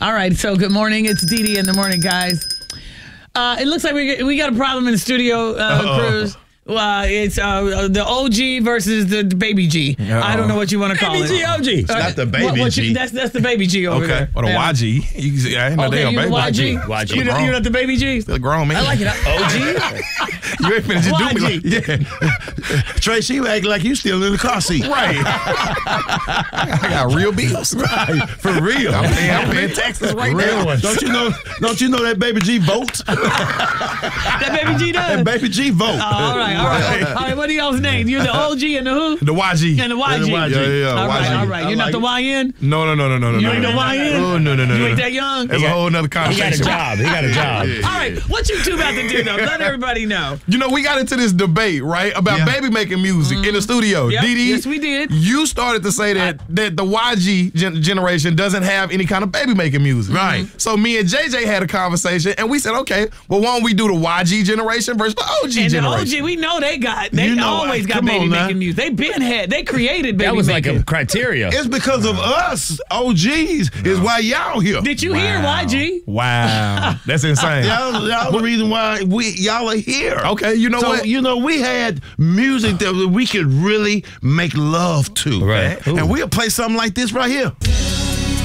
All right, so good morning. It's Dee Dee in the morning, guys. It looks like we got a problem in the studio, Cruz. It's the OG versus the baby G. I don't know what you want to call it. Baby G, OG. It's not the baby G. That's the baby G over there. Or the YG. You can see, I ain't know they on baby. YG. You're not the baby G? Still grown, man. I like it. OG? You ain't finna just do me like, yeah. Trey, she act like you still in the car seat. Right. I got real bills. Right. For real. I'm paying taxes right now. Ones. Don't you know that baby G votes? That baby G does? That baby G vote. All right. What are y'all's names? You're the OG and the who? The YG. And the YG. Yeah. All YG. right. You're not the YN? No. You ain't the YN? Oh, no. You ain't that young? That's a whole nother conversation. He got a job. All right. What you two about to do, though? Let everybody know. You know, we got into this debate, right, about baby making music in the studio. Yep. Dee Dee, Yes, we did. You started to say that the YG generation doesn't have any kind of baby making music. Right. So me and JJ had a conversation, and we said, okay, well, why don't we do the YG generation versus the OG generation? And the OG, we know they always got come baby on now. making music. They created baby That was making. like a criteria. It's because of us, OGs, is why y'all here. Did you hear YG? Wow. That's insane. Y'all the reason why y'all are here. Okay, you know what? You know, we had music that we could really make love to. Right. And we'll play something like this right here.